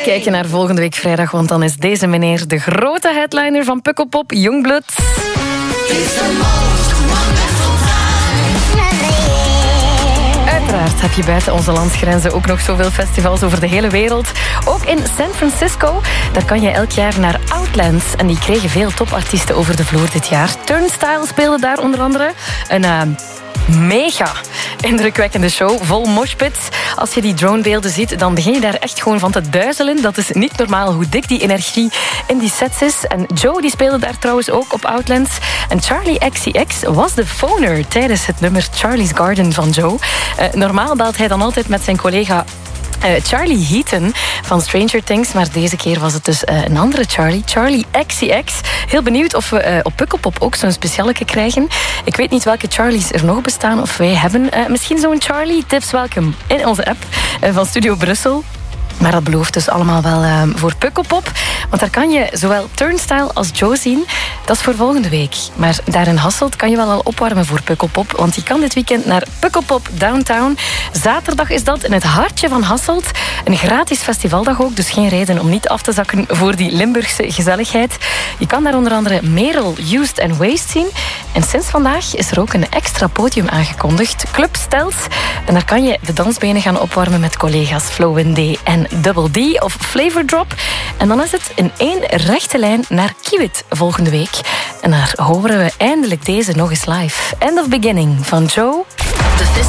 Uitkijken naar volgende week vrijdag, want dan is deze meneer de grote headliner van Pukkelpop, Youngblood. Uiteraard heb je buiten onze landsgrenzen ook nog zoveel festivals over de hele wereld. Ook in San Francisco, daar kan je elk jaar naar Outlands. En die kregen veel topartiesten over de vloer dit jaar. Turnstile speelde daar onder andere. Een mega indrukwekkende show, vol moshpits. Als je die dronebeelden ziet, dan begin je daar echt gewoon van te duizelen. Dat is niet normaal hoe dik die energie in die sets is. En Joe die speelde daar trouwens ook op Outlands. En Charlie XCX was de phoner tijdens het nummer Charlie's Garden van Joe. Normaal belt hij dan altijd met zijn collega Charlie Heaton van Stranger Things, maar deze keer was het dus een andere Charlie, Charlie XCX. Heel benieuwd of we op Pukkelpop ook zo'n specialeke krijgen. Ik weet niet welke Charlies er nog bestaan of wij hebben misschien zo'n Charlie. Tips welkom in onze app van Studio Brussel. Maar dat belooft dus allemaal wel voor Pukkelpop. Want daar kan je zowel Turnstile als Joe zien. Dat is voor volgende week. Maar daar in Hasselt kan je wel al opwarmen voor Pukkelpop. Want je kan dit weekend naar Pukkelpop Downtown. Zaterdag is dat in het hartje van Hasselt. Een gratis festivaldag ook. Dus geen reden om niet af te zakken voor die Limburgse gezelligheid. Je kan daar onder andere Merel, Used and Waste zien. En sinds vandaag is er ook een extra podium aangekondigd. Club Stels. En daar kan je de dansbenen gaan opwarmen met collega's Flo in D en Double D of Flavor Drop. En dan is het in één rechte lijn naar Kiewit volgende week. En daar horen we eindelijk deze nog eens live. End of Beginning van Joe.